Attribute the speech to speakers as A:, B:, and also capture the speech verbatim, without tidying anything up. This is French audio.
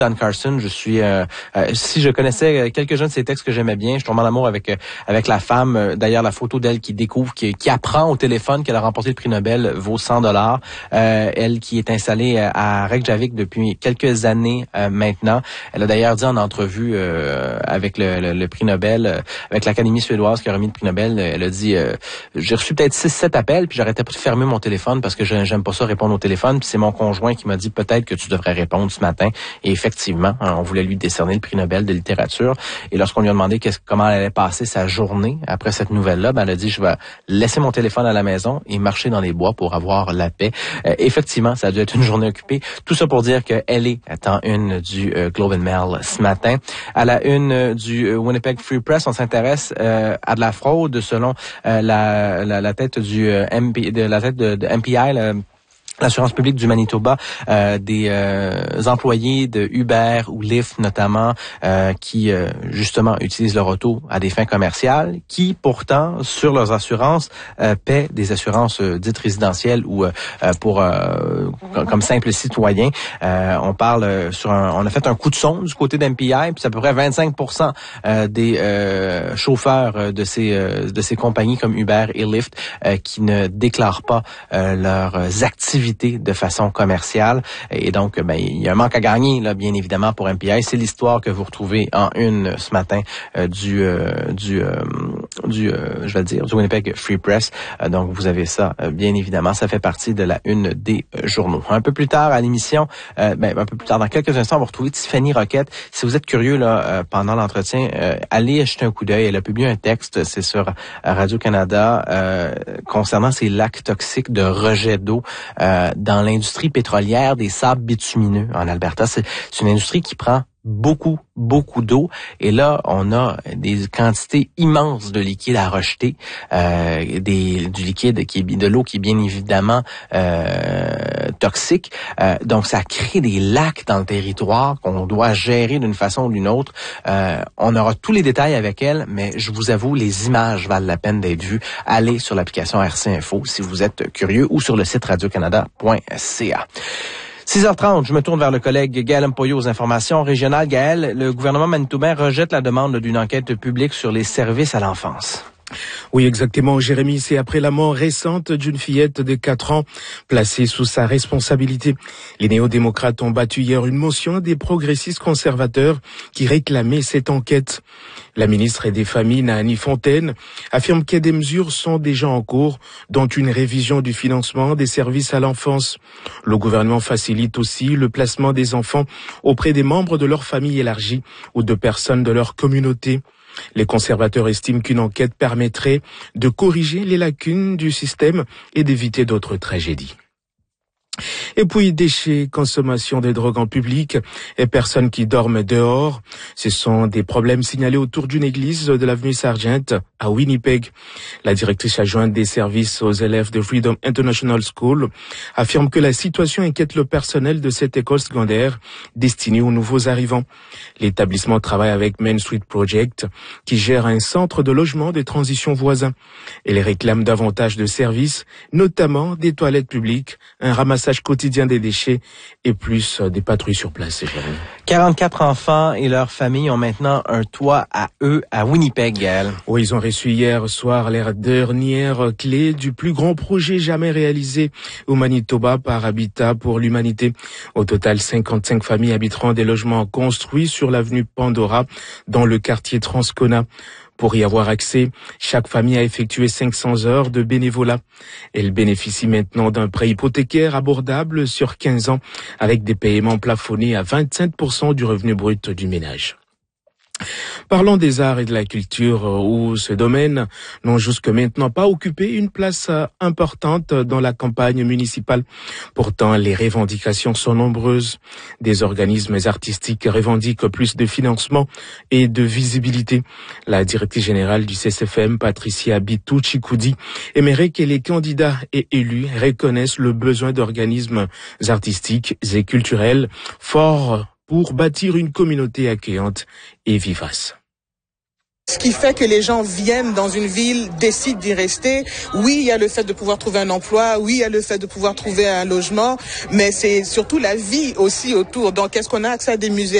A: Dan Carson, je suis euh, euh, si je connaissais quelques-uns de ses textes que j'aimais bien, je tombe en amour avec euh, avec la femme. Euh, d'ailleurs, la photo d'elle qui découvre, qui, qui apprend au téléphone qu'elle a remporté le prix Nobel vaut cent dollars. Euh, elle qui est installée à Reykjavik depuis quelques années euh, maintenant. Elle a d'ailleurs dit en entrevue euh, avec le, le, le prix Nobel, euh, avec l'Académie suédoise qui a remis le prix Nobel, elle a dit euh, j'ai reçu peut-être six sept appels, puis j'arrêtais pas de fermer mon téléphone parce que j'aime pas ça répondre au téléphone. Puis c'est mon conjoint qui m'a dit peut-être que tu devrais répondre ce matin. Et effectivement, on voulait lui décerner le prix Nobel de littérature. Et lorsqu'on lui a demandé comment elle allait passer sa journée après cette nouvelle-là, ben elle a dit, je vais laisser mon téléphone à la maison et marcher dans les bois pour avoir la paix. Euh, effectivement, ça a dû être une journée occupée. Tout ça pour dire qu'elle est en une du euh, Globe and Mail ce matin. À la une euh, du euh, Winnipeg Free Press, on s'intéresse euh, à de la fraude selon euh, la, la, la tête du euh, M P, de la tête de, de M P I, là, l'assurance publique du Manitoba, euh, des euh, employés de Uber ou Lyft notamment, euh, qui euh, justement utilisent leur auto à des fins commerciales, qui pourtant sur leurs assurances euh, paient des assurances euh, dites résidentielles ou euh, pour euh, comme simple citoyen. Euh, on parle euh, sur un, on a fait un coup de sonde du côté d'M P I, puis c'est à peu près vingt-cinq pour cent euh, des euh, chauffeurs de ces euh, de ces compagnies comme Uber et Lyft euh, qui ne déclarent pas euh, leurs activités de façon commerciale. Et donc, ben, il y a un manque à gagner, là, bien évidemment, pour M P I. C'est l'histoire que vous retrouvez en une ce matin euh, du, euh, du, euh, du euh, je vais dire, du Winnipeg Free Press. Euh, donc, vous avez ça, euh, bien évidemment. Ça fait partie de la une des euh, journaux. Un peu plus tard à l'émission, euh, ben, un peu plus tard, dans quelques instants, on va retrouver Tiffany Roquette. Si vous êtes curieux là euh, pendant l'entretien, euh, allez jeter un coup d'œil. Elle a publié un texte, c'est sur Radio-Canada, euh, concernant ces lacs toxiques de rejet d'eau euh, dans l'industrie pétrolière des sables bitumineux en Alberta. C'est, c'est une industrie qui prend beaucoup, beaucoup d'eau. Et là, on a des quantités immenses de liquide à rejeter, euh, des, du liquide qui est de l'eau qui est bien évidemment euh, toxique. Euh, donc, ça crée des lacs dans le territoire qu'on doit gérer d'une façon ou d'une autre. Euh, on aura tous les détails avec elle, mais je vous avoue, les images valent la peine d'être vues. Allez sur l'application R C Info si vous êtes curieux ou sur le site radio canada point c a. six heures trente, je me tourne vers le collègue Gaël Mpoyo aux informations régionales. Gaël, le gouvernement manitobain rejette la demande d'une enquête publique sur les services à l'enfance.
B: Oui, exactement, Jérémy. C'est après la mort récente d'une fillette de quatre ans placée sous sa responsabilité. Les néo-démocrates ont battu hier une motion des progressistes conservateurs qui réclamaient cette enquête. La ministre des Familles, Naani Fontaine, affirme que des mesures sont déjà en cours, dont une révision du financement des services à l'enfance. Le gouvernement facilite aussi le placement des enfants auprès des membres de leur famille élargie ou de personnes de leur communauté. Les conservateurs estiment qu'une enquête permettrait de corriger les lacunes du système et d'éviter d'autres tragédies. Et puis, déchets, consommation de drogues en public et personnes qui dorment dehors. Ce sont des problèmes signalés autour d'une église de l'avenue Sargent à Winnipeg. La directrice adjointe des services aux élèves de Freedom International School affirme que la situation inquiète le personnel de cette école secondaire destinée aux nouveaux arrivants. L'établissement travaille avec Main Street Project qui gère un centre de logement de transition voisin. Elle réclame davantage de services, notamment des toilettes publiques, un ramassage quotidien des déchets et plus des patrouilles sur place.
A: quarante-quatre enfants et leurs familles ont maintenant un toit à eux à Winnipeg, Gaël.
B: Oui, ils ont reçu hier soir les dernières clés du plus grand projet jamais réalisé au Manitoba par Habitat pour l'humanité. Au total, cinquante-cinq familles habiteront des logements construits sur l'avenue Pandora dans le quartier Transcona. Pour y avoir accès, chaque famille a effectué cinq cents heures de bénévolat. Elle bénéficie maintenant d'un prêt hypothécaire abordable sur quinze ans avec des paiements plafonnés à vingt-cinq pour cent du revenu brut du ménage. Parlons des arts et de la culture où ce domaine n'ont jusque maintenant pas occupé une place importante dans la campagne municipale. Pourtant, les revendications sont nombreuses. Des organismes artistiques revendiquent plus de financement et de visibilité. La directrice générale du C S F M, Patricia Bitou-Chikoudi, aimerait que les candidats et élus reconnaissent le besoin d'organismes artistiques et culturels forts pour bâtir une communauté accueillante et vivace.
C: Ce qui fait que les gens viennent dans une ville, décident d'y rester. Oui, il y a le fait de pouvoir trouver un emploi. Oui, il y a le fait de pouvoir trouver un logement. Mais c'est surtout la vie aussi autour. Donc, est-ce qu'on a accès à des musées?